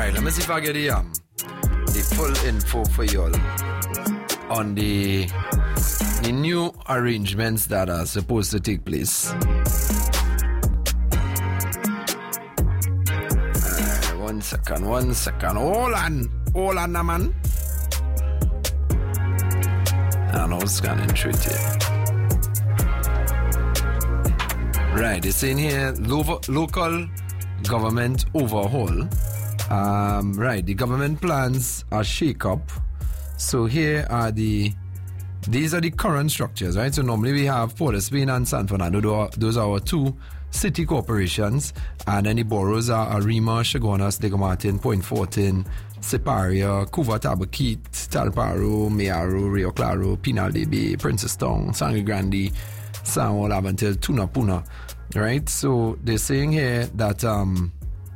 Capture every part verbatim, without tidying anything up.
Right, let me see if I get the um the full info for y'all on the the new arrangements that are supposed to take place. Uh, one second, one second. Hold on, hold on, man. I know it's scanning through it here. Right, it's in here lo- local government overhaul. Um, right, the government plans are shake up. So here are the, these are the current structures, right? So normally we have Port of Spain and San Fernando. Those are our two city corporations. And then the boroughs are Arima, Chaguanas, Diego Martin, Point Fortin, Siparia, Couva, Tabaquite, Talparo, Mayaro, Rio Claro, Pinal de Bay, Princestown, Sangre Grande, San Juan, Lavantel, Tunapuna. Right? So they're saying here that um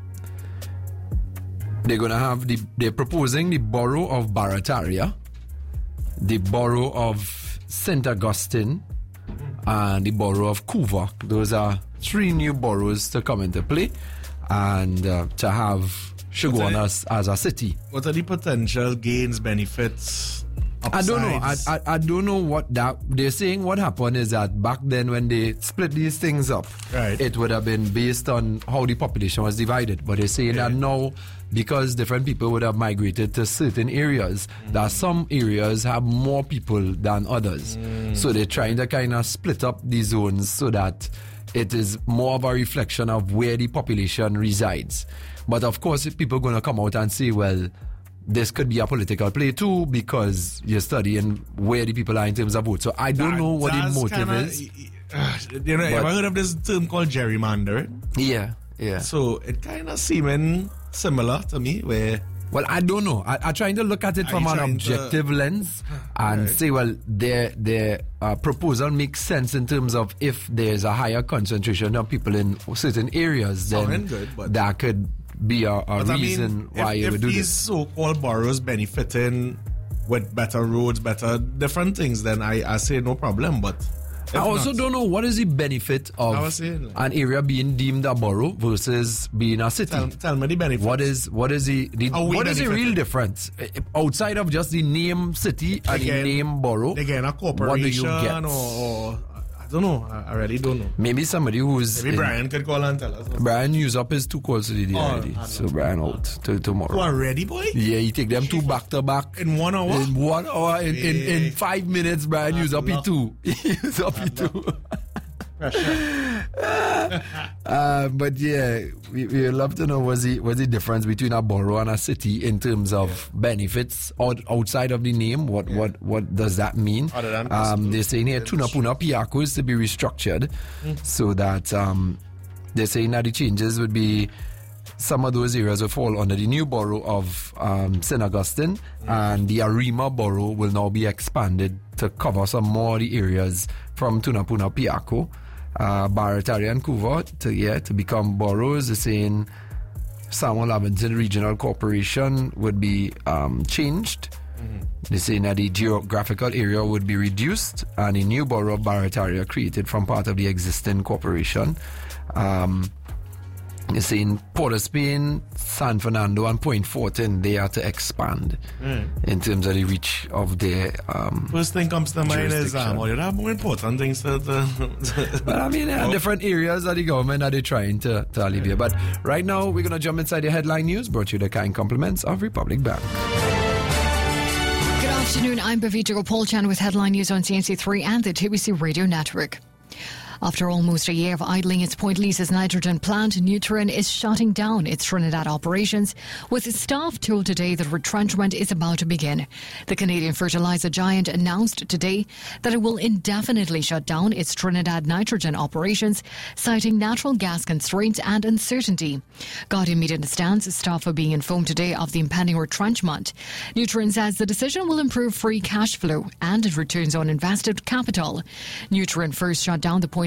they're gonna have the they're proposing the borough of Barataria, the borough of Saint Augustine, and the borough of Couva. Those are three new boroughs to come into play and uh, to have Chaguanas as a city. What are the potential gains, benefits, upsides? I don't know. I, I I don't know what that they're saying. What happened is that back then when they split these things up, right, it would have been based on how the population was divided. But they're saying yeah. that now, because different people would have migrated to certain areas, mm. that some areas have more people than others. Mm. So they're trying to kind of split up the zones so that it is more of a reflection of where the population resides. But of course, if people are going to come out and say, well, this could be a political play too, because you're studying where the people are in terms of vote. So I don't that, know what the motive kinda, is. Uh, you know, have I heard of this term called gerrymandering? Yeah, yeah. So it kind of seeming similar to me, where... Well, I don't know. I, I'm trying to look at it from an objective to, lens and right. say, well, their their uh, proposal makes sense in terms of if there's a higher concentration of people in certain areas, then good, but that could be a, a reason I mean, why if, you if would do these this. So-called boroughs benefiting with better roads, better different things, then I, I say no problem, but... I also not, don't know what is the benefit of saying, like, an area being deemed a borough versus being a city. Tell, tell me the benefit. What is what is the, the what is the real difference outside of just the name city and again, the name borough? Again, a corporation, what do you get? Or, or I don't know. I, I really don't know. Maybe somebody who's maybe in, Brian could call and tell us. Brian used up his two calls today oh, already, so Brian out till tomorrow. You are ready, boy? Yeah, he take them two back to back in one hour. In one hour, in in, in five minutes, Brian used up his two. He used up his two. uh, but yeah, we we love to know what's the what's the difference between a borough and a city in terms of yeah. benefits out, outside of the name. What yeah. what what does that mean? Um, they're saying here Tunapuna Piaco is to be restructured mm. so that um, they're saying that the changes would be some of those areas will fall under the new borough of um, Saint Augustine, mm. and the Arima borough will now be expanded to cover some more of the areas from Tunapuna Piaco. Uh, Barataria and Couva to yeah to become boroughs. They're saying San Juan Laventon Regional Corporation would be um, changed. Mm-hmm. They're saying that the geographical area would be reduced and a new borough of Barataria created from part of the existing corporation. Um, they're saying Port of Spain, San Fernando and Point Fortin, they are to expand mm. in terms of the reach of their um, first thing comes to mind is um, well, you have more important things to, to but I mean there are different areas that the government that they're trying to, to alleviate. But right now we're going to jump inside the headline news, brought to you the kind compliments of Republic Bank. Good afternoon, I'm Bavita Gopal-Chan with headline news on C N C three and the T B C Radio Network. After almost a year of idling its Point Lisa's nitrogen plant, Nutrien is shutting down its Trinidad operations, with its staff told today that retrenchment is about to begin. The Canadian fertilizer giant announced today that it will indefinitely shut down its Trinidad nitrogen operations, citing natural gas constraints and uncertainty. Guardian Media understands staff are being informed today of the impending retrenchment. Nutrien says the decision will improve free cash flow and returns on invested capital. Nutrien first shut down the Point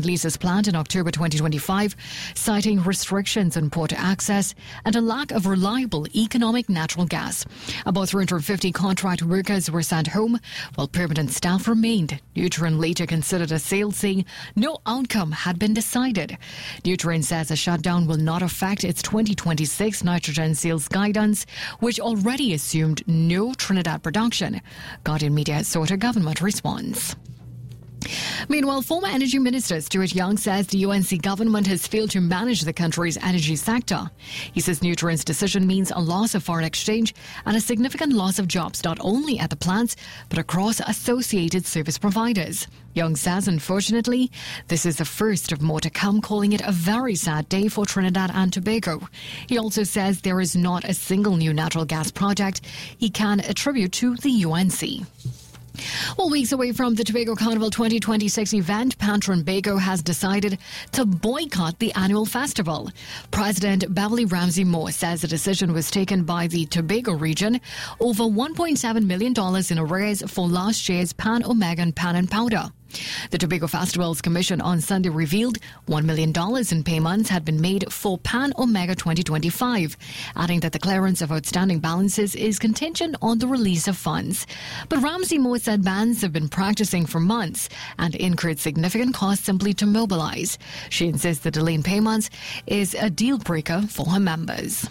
Lease's plant in October twenty twenty-five, citing restrictions on port access and a lack of reliable economic natural gas. About three hundred fifty contract workers were sent home, while permanent staff remained. Nutrien later considered a sale, saying no outcome had been decided. Nutrien says a shutdown will not affect its twenty twenty-six nitrogen sales guidance, which already assumed no Trinidad production. Guardian Media has sought a government response. Meanwhile, former Energy Minister Stuart Young says the U N C government has failed to manage the country's energy sector. He says Nutrien's decision means a loss of foreign exchange and a significant loss of jobs not only at the plants but across associated service providers. Young says, unfortunately, this is the first of more to come, calling it a very sad day for Trinidad and Tobago. He also says there is not a single new natural gas project he can attribute to the U N C. Well, weeks away from the Tobago Carnival twenty twenty-six event, Pantron Bago has decided to boycott the annual festival. President Beverly Ramsey Moore says the decision was taken by the Tobago region over one point seven million dollars in arrears for last year's Pan Omega and Pan and Powder. The Tobago Festivals Commission on Sunday revealed one million dollars in payments had been made for Pan Omega twenty twenty-five, adding that the clearance of outstanding balances is contingent on the release of funds. But Ramsey Moore said bands have been practicing for months and incurred significant costs simply to mobilize. She insists the delay in payments is a deal breaker for her members.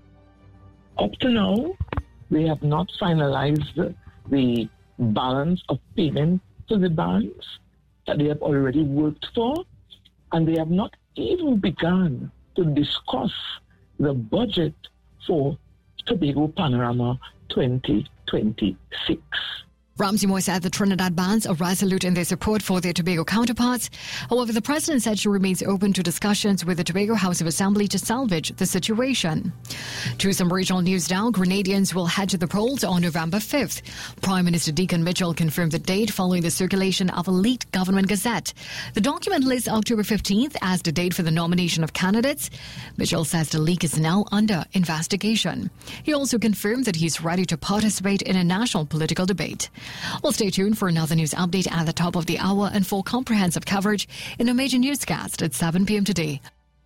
Up to now, we have not finalized the balance of payment to the banks that they have already worked for, and they have not even begun to discuss the budget for Tobago Panorama twenty twenty-six. Ramsey Moore said the Trinidad bands are resolute in their support for their Tobago counterparts. However, the president said she remains open to discussions with the Tobago House of Assembly to salvage the situation. To some regional news now, Grenadians will head to the polls on November fifth. Prime Minister Deacon Mitchell confirmed the date following the circulation of a leaked government gazette. The document lists October fifteenth as the date for the nomination of candidates. Mitchell says the leak is now under investigation. He also confirmed that he's ready to participate in a national political debate. Well, stay tuned for another news update at the top of the hour and for comprehensive coverage in a major newscast at seven p.m. today.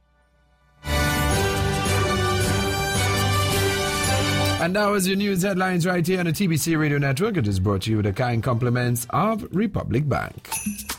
And that was your news headlines right here on the T B C Radio Network. It is brought to you with the kind compliments of Republic Bank.